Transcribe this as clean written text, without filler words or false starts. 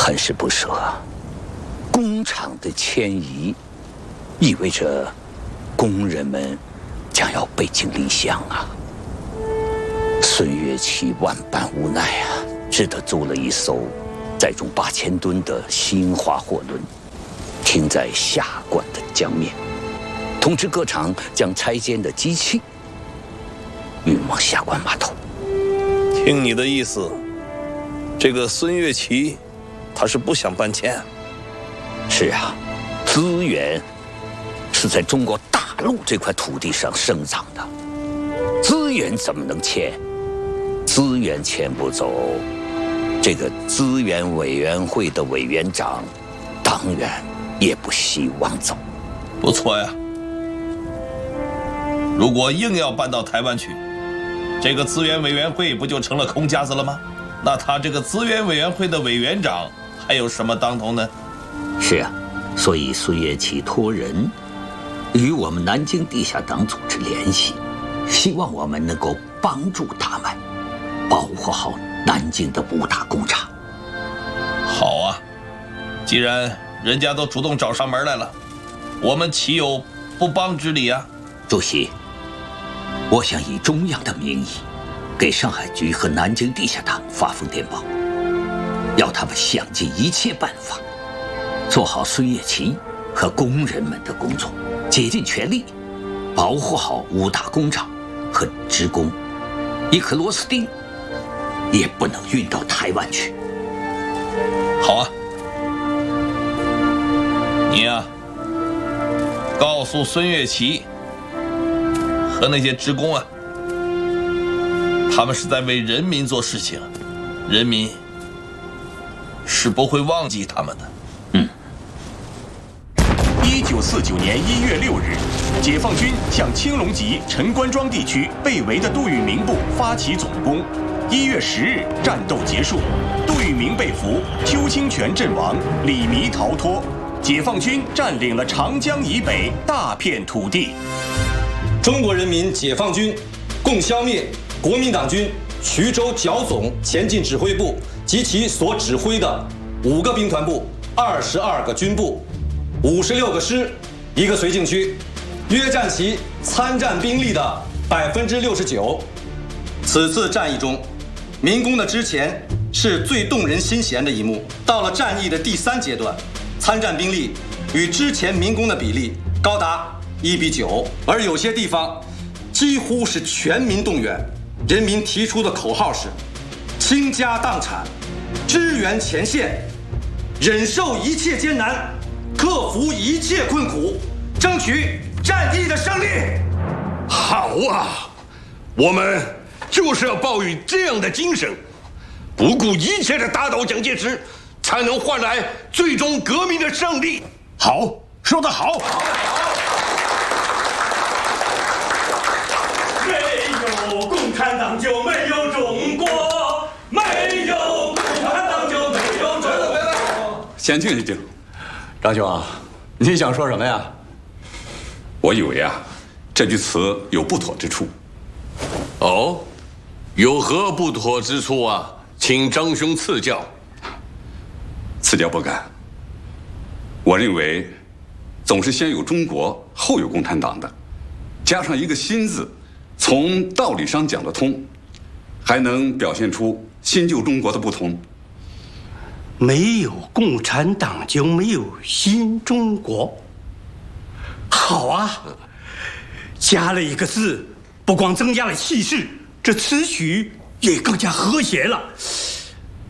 很是不舍啊。工厂的迁移，意味着工人们将要背井离乡啊。孙岳起万般无奈啊，只得租了一艘载重8000吨的新华货轮，停在下关的江面，通知各厂将拆迁的机器运往下关码头。 听你的意思，这个孙岳起他是不想搬迁。 是啊，资源是在中国大陆这块土地上生长的，资源怎么能迁？资源迁不走，这个资源委员会的委员长当然也不希望走。 不错呀，如果硬要搬到台湾去，这个资源委员会不就成了空架子了吗？那他这个资源委员会的委员长还有什么当头呢？ 是啊，所以孙岳起托人与我们南京地下党组织联系，希望我们能够帮助他们保护好南京的5大工厂。 好啊，既然人家都主动找上门来了，我们岂有不帮之理啊？ 主席，我想以中央的名义给上海局和南京地下党发封电报，要他们想尽一切办法做好孙岳起和工人们的工作，竭尽全力保护好5大工厂和职工，一颗螺丝钉也不能运到台湾去。 好啊，你呀，告诉孙岳起和那些职工啊，他们是在为人民做事情，人民是不会忘记他们的。 1949年1月6日，解放军向青龙集、陈官庄地区被围的杜聿明部发起总攻。1月10日，战斗结束，杜聿明被俘，邱清泉阵亡，李弥逃脱。解放军占领了长江以北大片土地。 中国人民解放军共消灭国民党军衢州剿总前进指挥部及其所指挥的5个兵团部、22个军部、56个师、1个绥靖区，约占其参战兵力的69%。此次战役中，民工的之前是最动人心弦的一幕。到了战役的第3阶段，参战兵力与之前民工的比例高达1比9，而有些地方几乎是全民动员。人民提出的口号是：倾家荡产，支援前线，忍受一切艰难，克服一切困苦，争取战役的胜利。 好啊，我们就是要抱以这样的精神，不顾一切的打倒蒋介石，才能换来最终革命的胜利。 好，说得好。 没有共产党就没有中国，没有共产党就没有中国。 先静一静，张兄啊，你想说什么呀？我以为啊，这句词有不妥之处。 哦，有何不妥之处啊？请张兄赐教。 赐教不敢。我认为，总是先有中国，后有共产党的，加上一个“新”字，从道理上讲得通，还能表现出新旧中国的不同。 没有共产党就没有新中国。好啊，加了一个字，不光增加了气势，这词曲也更加和谐了。